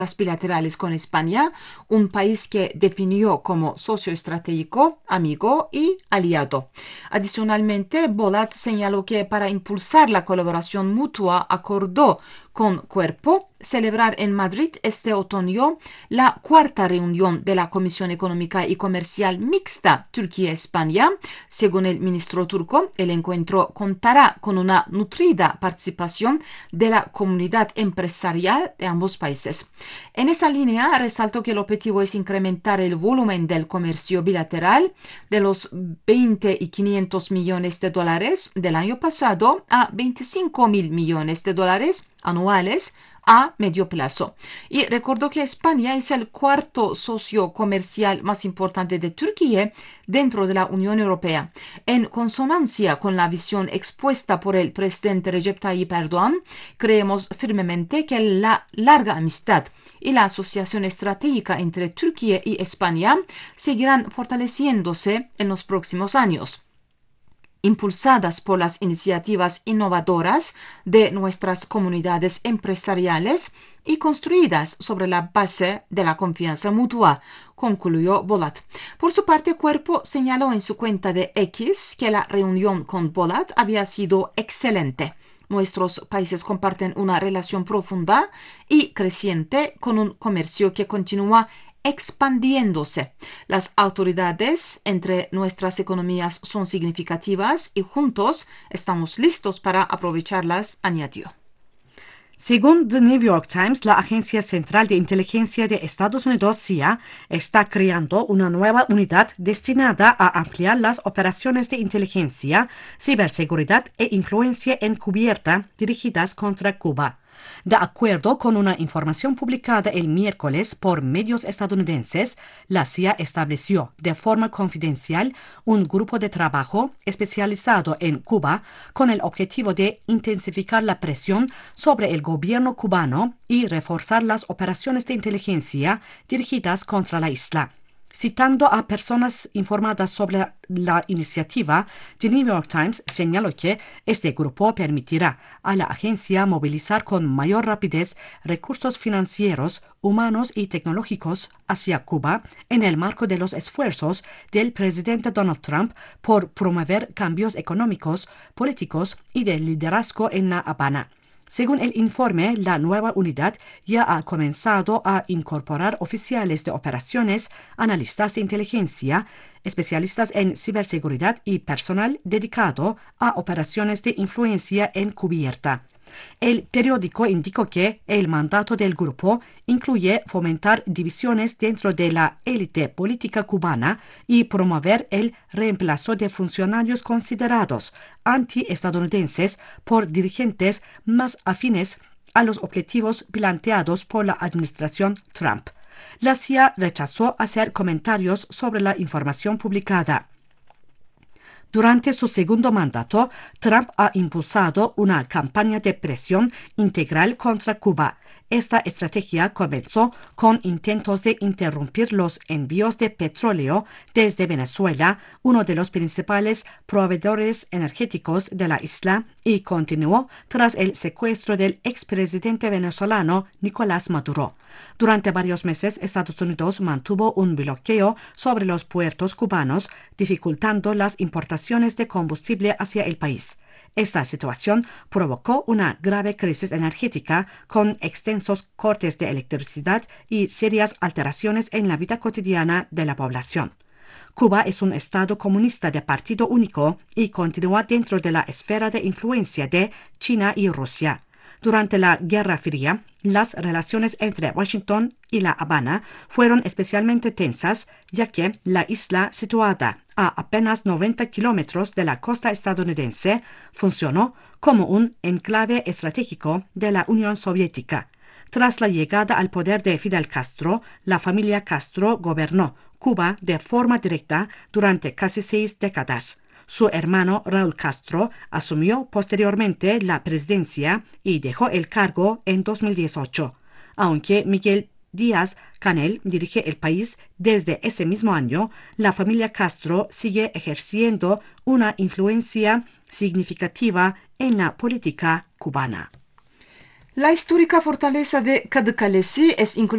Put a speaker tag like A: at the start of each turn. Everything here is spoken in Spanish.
A: bilaterales con España, un país que definió como socio estratégico, amigo y aliado. Adicionalmente, Bolat señaló que para impulsar la colaboración mutua acordó con Cuerpo celebrar en Madrid este otoño la cuarta reunión de la Comisión Económica y Comercial Mixta Turquía-España. Según el ministro turco, el encuentro contará con una nutrida participación de la comunidad empresarial de ambos países. En esa línea, resaltó que el objetivo es incrementar el volumen del comercio bilateral de los 20 y 500 millones de dólares del año pasado a 25.000 millones de dólares anuales a medio plazo. Y recordó que España es el cuarto socio comercial más importante de Turquía dentro de la Unión Europea. En consonancia con la visión expuesta por el presidente Recep Tayyip Erdoğan, creemos firmemente que la larga amistad y la asociación estratégica entre Turquía y España seguirán fortaleciéndose en los próximos años, impulsadas por las iniciativas innovadoras de nuestras comunidades empresariales y construidas sobre la base de la confianza mutua, concluyó Bolat. Por su parte, Cuerpo señaló en su cuenta de X que la reunión con Bolat había sido excelente. Nuestros países comparten una relación profunda y creciente con un comercio que continúa expandiéndose. Las autoridades entre nuestras economías son significativas y juntos estamos listos para aprovecharlas, añadió.
B: Según The New York Times, la Agencia Central de Inteligencia de Estados Unidos, CIA, está creando una nueva unidad destinada a ampliar las operaciones de inteligencia, ciberseguridad e influencia encubierta dirigidas contra Cuba. De acuerdo con una información publicada el miércoles por medios estadounidenses, la CIA estableció de forma confidencial un grupo de trabajo especializado en Cuba con el objetivo de intensificar la presión sobre el gobierno cubano y reforzar las operaciones de inteligencia dirigidas contra la isla. Citando a personas informadas sobre la iniciativa, The New York Times señaló que este grupo permitirá a la agencia movilizar con mayor rapidez recursos financieros, humanos y tecnológicos hacia Cuba en el marco de los esfuerzos del presidente Donald Trump por promover cambios económicos, políticos y de liderazgo en La Habana. Según el informe, la nueva unidad ya ha comenzado a incorporar oficiales de operaciones, analistas de inteligencia, especialistas en ciberseguridad y personal dedicado a operaciones de influencia encubierta. El periódico indicó que el mandato del grupo incluye fomentar divisiones dentro de la élite política cubana y promover el reemplazo de funcionarios considerados antiestadounidenses por dirigentes más afines a los objetivos planteados por la administración Trump. La CIA rechazó hacer comentarios sobre la información publicada. Durante su segundo mandato, Trump ha impulsado una campaña de presión integral contra Cuba. Esta estrategia comenzó con intentos de interrumpir los envíos de petróleo desde Venezuela, uno de los principales proveedores energéticos de la isla, y continuó tras el secuestro del expresidente venezolano Nicolás Maduro. Durante varios meses, Estados Unidos mantuvo un bloqueo sobre los puertos cubanos, dificultando las importaciones de combustible hacia el país. Esta situación provocó una grave crisis energética con extensos cortes de electricidad y serias alteraciones en la vida cotidiana de la población. Cuba es un estado comunista de partido único y continúa dentro de la esfera de influencia de China y Rusia. Durante la Guerra Fría, las relaciones entre Washington y La Habana fueron especialmente tensas, ya que la isla, situada a apenas 90 kilómetros de la costa estadounidense, funcionó como un enclave estratégico de la Unión Soviética. Tras la llegada al poder de Fidel Castro, la familia Castro gobernó Cuba de forma directa durante casi 6 décadas. Su hermano Raúl Castro asumió posteriormente la presidencia y dejó el cargo en 2018. Aunque Miguel Díaz-Canel dirige el país desde ese mismo año, la familia Castro sigue ejerciendo una influencia significativa en la política cubana.
A: La histórica fortaleza de Kırıkkale es incluida